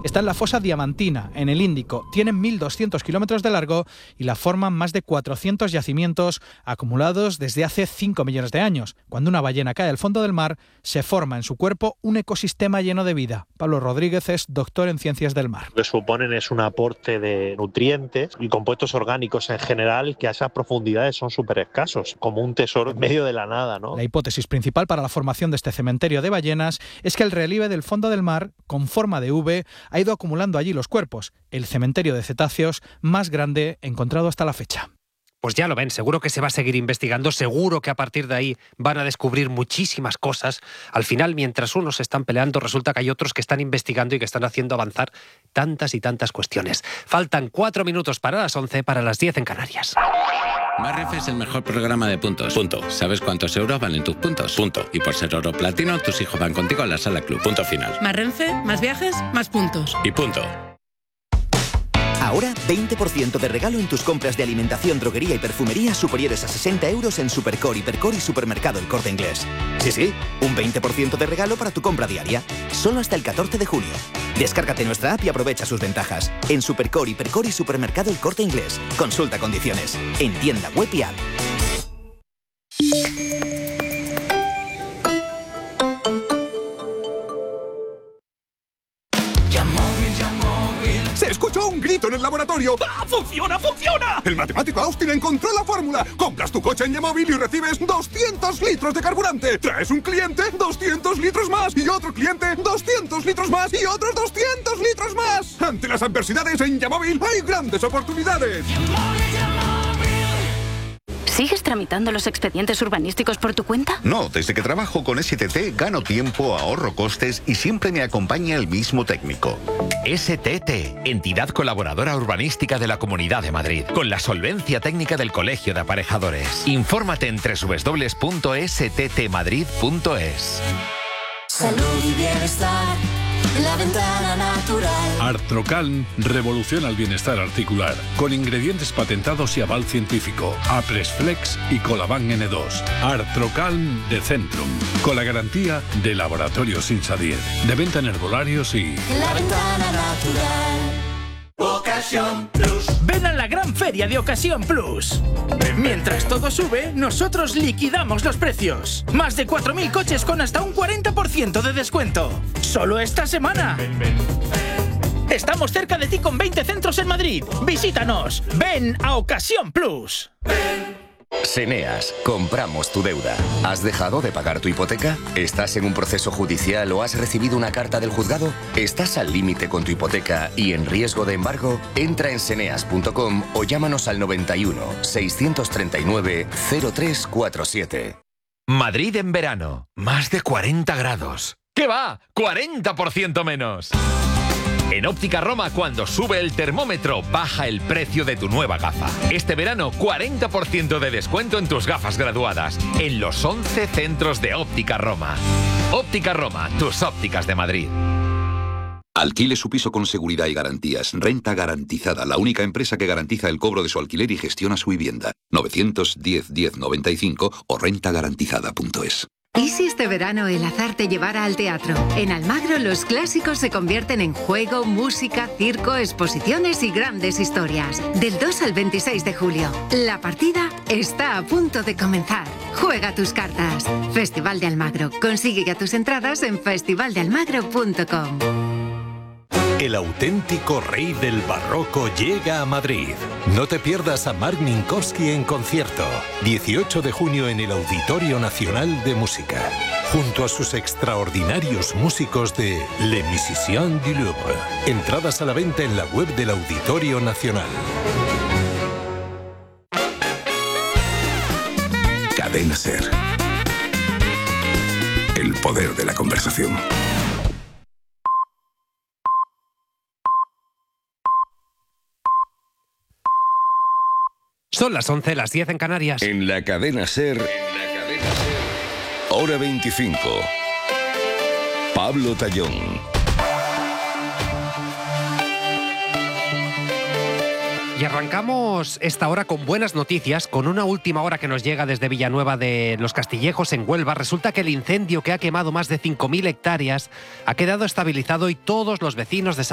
Está en la fosa Diamantina, en el Índico. Tienen 1.200 kilómetros de largo y la forman más de 400 yacimientos acumulados desde hace 5 millones de años. Cuando una ballena cae al fondo del mar, se forma en su cuerpo un ecosistema lleno de vida. Pablo Rodríguez es doctor en ciencias del mar. Lo que suponen es un aporte de nutrientes y compuestos orgánicos en general que a esas profundidades son súper escasos, como un tesoro en medio de la nada, ¿no? La hipótesis principal para la formación de este cementerio de ballenas es que el relieve del fondo del mar, con forma de V, ha ido acumulando allí los cuerpos, el cementerio de cetáceos más grande encontrado hasta la fecha. Pues ya lo ven, seguro que se va a seguir investigando, seguro que a partir de ahí van a descubrir muchísimas cosas. Al final, mientras unos están peleando, resulta que hay otros que están investigando y que están haciendo avanzar tantas y tantas cuestiones. Faltan 4 minutos para las 11, para las 10 en Canarias. MyRenfe es el mejor programa de puntos. Punto. ¿Sabes cuántos euros valen tus puntos? Punto. Y por ser oro platino, tus hijos van contigo a la sala club. Punto final. MyRenfe, más viajes, más puntos. Y punto. Ahora, 20% de regalo en tus compras de alimentación, droguería y perfumería superiores a 60 euros en Supercore, Hipercore y Supermercado El Corte Inglés. Sí, un 20% de regalo para tu compra diaria. Solo hasta el 14 de junio. Descárgate nuestra app y aprovecha sus ventajas. En Supercore, Hipercore y Supermercado El Corte Inglés. Consulta condiciones. En tienda web y app. ¡Se escuchó un grito en el laboratorio! ¡Ah, funciona, funciona! El matemático Austin encontró la fórmula. Compras tu coche en Yamóvil y recibes 200 litros de carburante. Traes un cliente, 200 litros más. Y otro cliente, 200 litros más. Y otros 200 litros más. Ante las adversidades en Yamóvil hay grandes oportunidades. ¿Sigues tramitando los expedientes urbanísticos por tu cuenta? No, desde que trabajo con STT gano tiempo, ahorro costes y siempre me acompaña el mismo técnico. STT, entidad colaboradora urbanística de la Comunidad de Madrid, con la solvencia técnica del Colegio de Aparejadores. Infórmate en www.sttmadrid.es. Salud y bienestar, la ventana natural. Artrocalm revoluciona el bienestar articular, con ingredientes patentados y aval científico. Apresflex y Colaban N2. Artrocalm de Centrum, con la garantía de Laboratorios Insadir. De venta en herbolarios y... La ventana natural. Ocasión Plus. Ven a la gran feria de Ocasión Plus. Mientras todo sube, nosotros liquidamos los precios. Más de 4.000 coches con hasta un 40% de descuento. Solo esta semana. Estamos cerca de ti con 20 centros en Madrid. Visítanos. Ven a Ocasión Plus. Seneas, compramos tu deuda. ¿Has dejado de pagar tu hipoteca? ¿Estás en un proceso judicial o has recibido una carta del juzgado? ¿Estás al límite con tu hipoteca y en riesgo de embargo? Entra en seneas.com o llámanos al 91 639 0347. Madrid en verano, más de 40 grados. ¿Qué va? ¡40% menos! En Óptica Roma, cuando sube el termómetro, baja el precio de tu nueva gafa. Este verano, 40% de descuento en tus gafas graduadas, en los 11 centros de Óptica Roma. Óptica Roma, tus ópticas de Madrid. Alquile su piso con seguridad y garantías. Renta Garantizada, la única empresa que garantiza el cobro de su alquiler y gestiona su vivienda. 910 1095 o rentagarantizada.es. ¿Y si este verano el azar te llevara al teatro? En Almagro los clásicos se convierten en juego, música, circo, exposiciones y grandes historias. Del 2 al 26 de julio. La partida está a punto de comenzar. Juega tus cartas. Festival de Almagro. Consigue ya tus entradas en festivaldealmagro.com. El auténtico rey del barroco llega a Madrid. No te pierdas a Marc Minkowski en concierto. 18 de junio en el Auditorio Nacional de Música. Junto a sus extraordinarios músicos de Les Musiciens du Louvre. Entradas a la venta en la web del Auditorio Nacional. Cadena SER. El poder de la conversación. Son las 11, las 10 en Canarias. En la cadena SER, hora 25. Pablo Tallón. Y arrancamos esta hora con buenas noticias, con una última hora que nos llega desde Villanueva de los Castillejos, en Huelva. Resulta que el incendio que ha quemado más de 5.000 hectáreas ha quedado estabilizado y todos los vecinos de